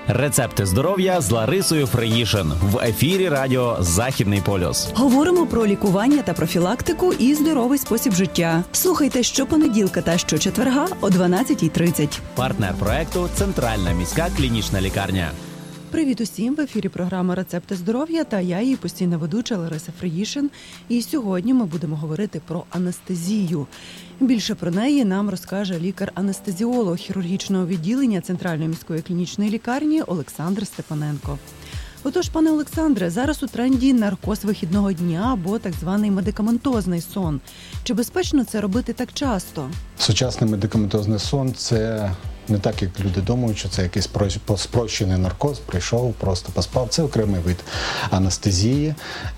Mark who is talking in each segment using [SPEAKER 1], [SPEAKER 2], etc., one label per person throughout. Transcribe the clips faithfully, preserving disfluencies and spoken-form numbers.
[SPEAKER 1] Рецепти здоров'я з Ларисою Фриїшин в ефірі радіо «Західний полюс».
[SPEAKER 2] Говоримо про лікування та профілактику і здоровий спосіб життя. Слухайте щопонеділка та щочетверга о дванадцятій тридцять.
[SPEAKER 1] Партнер проекту – Центральна міська клінічна лікарня.
[SPEAKER 2] Привіт усім! В ефірі програма «Рецепти здоров'я» та я, її постійна ведуча Лариса Фриїшин. І сьогодні ми будемо говорити про анестезію. Більше про неї нам розкаже лікар-анестезіолог хірургічного відділення Центральної міської клінічної лікарні Олександр Степаненко. Отож, пане Олександре, зараз у тренді наркоз вихідного дня або так званий медикаментозний сон. Чи безпечно це робити так часто?
[SPEAKER 3] Сучасний медикаментозний сон – це не так, як люди думають, що це якийсь спрощений наркоз, прийшов, просто поспав. Це окремий вид анестезії,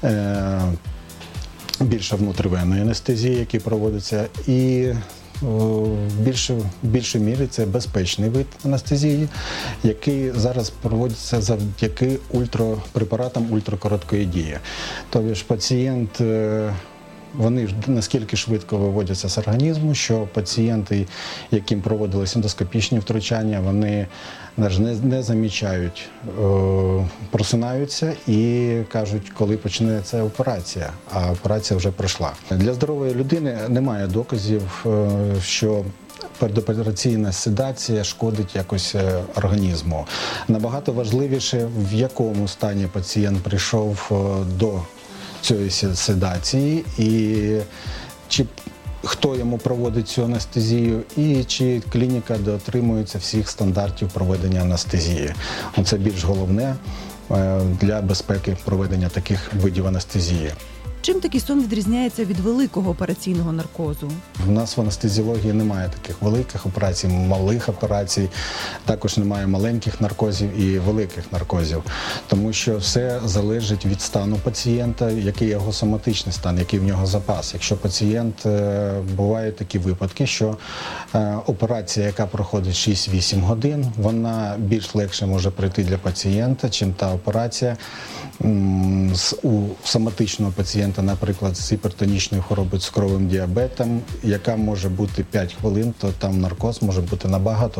[SPEAKER 3] більше внутрівенної анестезії, який проводиться, і в більше, більшій мірі це безпечний вид анестезії, який зараз проводиться завдяки ультра, препаратам ультракороткої дії. Тобто ж пацієнт, вони наскільки швидко виводяться з організму, що пацієнти, яким проводились ендоскопічні втручання, вони не, не замічають, е, просинаються і кажуть, коли почнеться операція, а операція вже пройшла. Для здорової людини немає доказів, е, що передопераційна седація шкодить якось організму. Набагато важливіше, в якому стані пацієнт прийшов до цієї седації, і чи хто йому проводить цю анестезію, і чи клініка дотримується всіх стандартів проведення анестезії. Це більш головне для безпеки проведення таких видів анестезії.
[SPEAKER 2] Чим такий сон відрізняється від великого операційного наркозу?
[SPEAKER 3] У нас в анестезіології немає таких великих операцій, малих операцій, також немає маленьких наркозів і великих наркозів, тому що все залежить від стану пацієнта, який його соматичний стан, який в нього запас. Якщо пацієнт, бувають такі випадки, що операція, яка проходить шість-вісім годин, вона більш легше може пройти для пацієнта, чим та операція у соматичного пацієнта, наприклад, з гіпертонічною хворобою, цукровим діабетом, яка може бути п'ять хвилин, то там наркоз може бути набагато